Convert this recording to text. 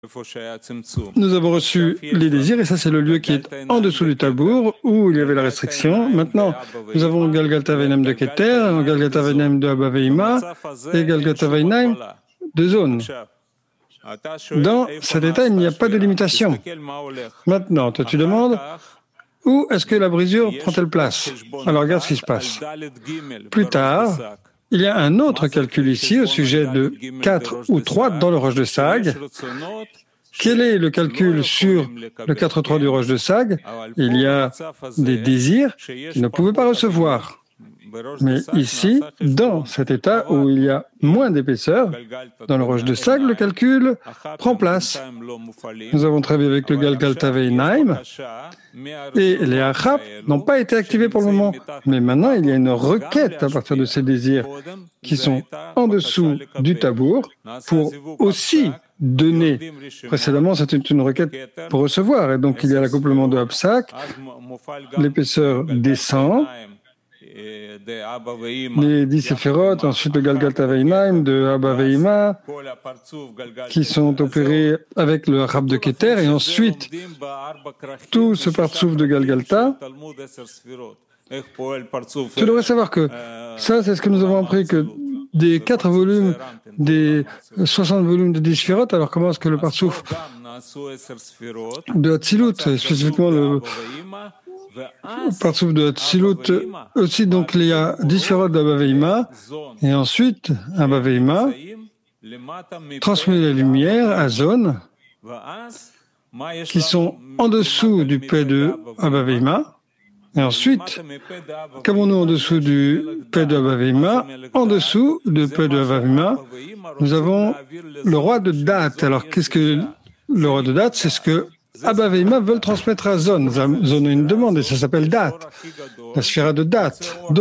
Nous avons reçu les désirs, et ça c'est le lieu qui est en dessous du tabour, où il y avait la restriction. Maintenant, nous avons Galgalta Veinem de Keter, Galgalta Veinem de Abba Veima, et Galgalta Veinem de Zone. Dans cet état, il n'y a pas de limitation. Maintenant, toi tu demandes, où est-ce que la brisure prend-elle place? Alors regarde ce qui se passe. Plus tard, il y a un autre calcul ici au sujet de 4 ou 3 dans le roche de Sag. Quel est le calcul sur le 4-3 du roche de Sag? Il y a des désirs qu'il ne pouvait pas recevoir. Mais ici, dans cet état où il y a moins d'épaisseur, dans le roche de Sag, le calcul prend place. Nous avons travaillé avec le Galgalta Veinaim et les Achap n'ont pas été activés pour le moment. Mais maintenant, il y a une requête à partir de ces désirs qui sont en dessous du tabour pour aussi donner. Précédemment, c'était une requête pour recevoir. Et donc, il y a l'accouplement de Hapsak, l'épaisseur descend, les 10 séphirotes, ensuite le Galgalta Veinaim de Abba Veima, qui sont opérés avec le Rab de Keter, et ensuite tout ce partsouf de Galgalta. Tu devrais savoir que ça, c'est ce que nous avons appris, que des 4 volumes, des 60 volumes de 10 séphirotes, alors comment est-ce que le partsouf de Hatzilut, spécifiquement le partsouf de Hatzilut, aussi, donc il y a 10 séphirotes d'Abba Veima, et ensuite Abba Veima transmet la lumière à Zone, qui sont en dessous du P de Abba Veima. Et ensuite, qu'avons-nous en dessous du P de Abba Veima? En dessous du P de Abba Veima, nous avons le roi de date. Alors, qu'est-ce que le roi de date? C'est ce que Abba Veima veulent transmettre à Zone. Zone a une demande et ça s'appelle date, la sphère de date.